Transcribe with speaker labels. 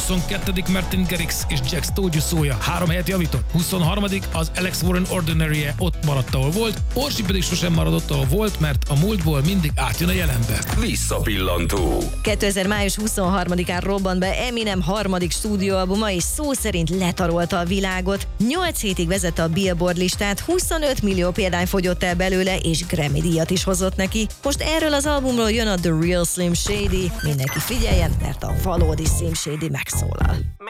Speaker 1: 22. Martin Garrix és Jack Stoggiusoja 3 helyet javított. 23. az Alex Warren Ordinary-e ott maradt, ahol volt. Orsi pedig sosem maradott, ahol volt, mert a múltból mindig átjön a jelenbe.
Speaker 2: Visszapillantó.
Speaker 3: 2000. május 23-án robbant be Eminem harmadik stúdióalbuma, és szó szerint letarolta a világot. 8 hétig vezette a Billboard listát, 25 millió példány fogyott el belőle, és Grammy díjat is hozott neki. Most erről az albumról jön a The Real Slim Shady. Mindenki figyeljen, mert a valódi Slim Shady megszólal.